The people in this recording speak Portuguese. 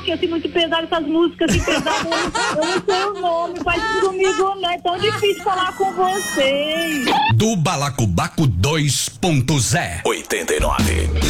forte, assim, muito pesado, essas músicas assim pesadas. Eu não sei o nome, faz isso comigo, não. É tão difícil falar com vocês. Do Balacobaco 2.0 89.